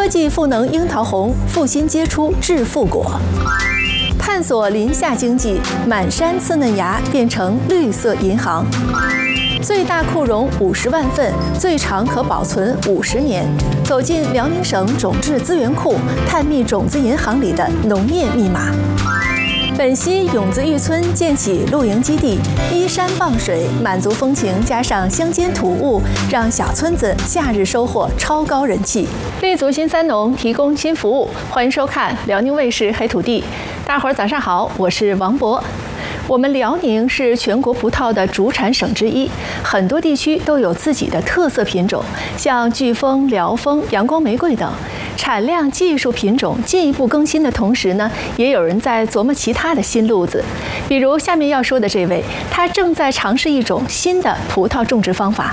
科技赋能樱桃红，复兴结出致富果。探索林下经济，满山刺嫩芽变成绿色银行。最大库容50万份，最长可保存50年。走进辽宁省种质资源库，探秘种子银行里的农业密码。本溪永子峪村建起露营基地，依山傍水，满族风情加上乡间土物，让小村子夏日收获超高人气。立足新三农，提供新服务。欢迎收看辽宁卫视黑土地。大伙儿早上好，我是王博。我们辽宁是全国葡萄的主产省之一，很多地区都有自己的特色品种，像巨峰、辽峰、阳光玫瑰等。产量、技术、品种进一步更新的同时呢，也有人在琢磨其他的新路子。比如下面要说的这位，他正在尝试一种新的葡萄种植方法。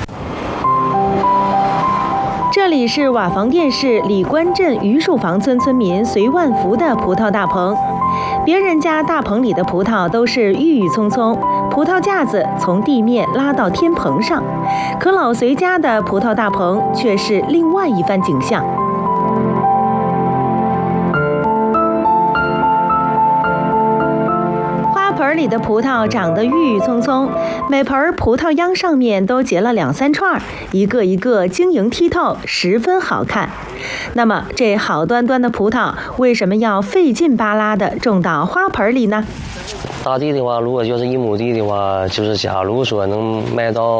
这里是瓦房店市李官镇榆树房村村民隋万福的葡萄大棚。别人家大棚里的葡萄都是郁郁葱葱，葡萄架子从地面拉到天棚上，可老隋家的葡萄大棚却是另外一番景象。盆里的葡萄长得郁郁葱葱，每盆葡萄秧上面都结了2、3串，一个一个晶莹剔透，十分好看。那么这好端端的葡萄为什么要费劲巴拉的种到花盆里呢？ 大地的话，如果就是1亩地的话，就是假如说能卖到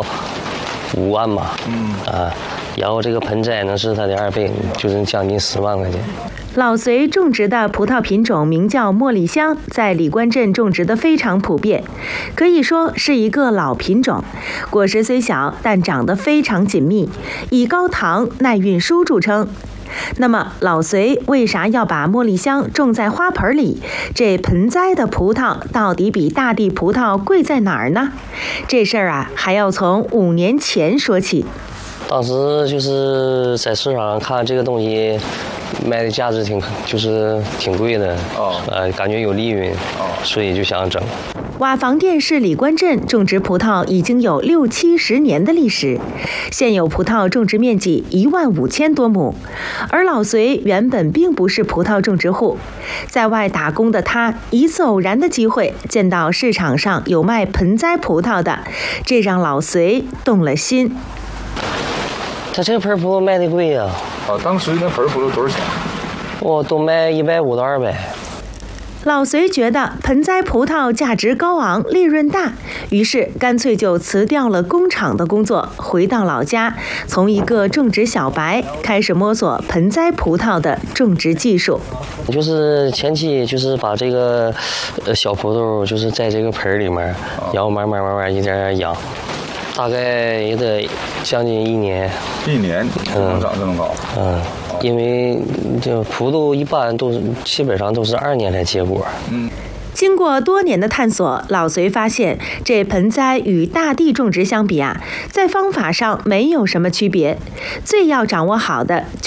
5万嘛，然后这个盆栽能是它的2倍，就是将近10万块钱。 老隋种植的葡萄品种名叫茉莉香，在李官镇种植的非常普遍，可以说是一个老品种。果实虽小，但长得非常紧密，以高糖、耐运输著称。那么老隋为啥要把茉莉香种在花盆里？这盆栽的葡萄到底比大地葡萄贵在哪儿呢？这事儿啊，还要从5年前说起。 当时就是在市场上看这个东西卖的价值挺贵的，感觉有利润，所以就想整。 瓦房店市李官镇种植葡萄已经有60、70年的历史，现有葡萄种植面积15000多亩。而老隋原本并不是葡萄种植户，在外打工的他一次偶然的机会见到市场上有卖盆栽葡萄的，这让老隋动了心。 他这盆葡萄卖的贵呀！ 当时那盆葡萄多少钱？ 都卖150到200。 老隋觉得盆栽葡萄价值高昂，利润大，于是干脆就辞掉了工厂的工作，回到老家，从一个种植小白开始摸索盆栽葡萄的种植技术。 就是前期就是把这个小葡萄就是在这个盆里面，然后慢慢一点点养。大概也得将近1年 ，1年能长这么高？ 因为这葡萄一般基本上都是2年才结果。 经过多年的探索，老隋发现这盆栽与大地种植相比啊，在方法上没有什么区别，最要掌握好的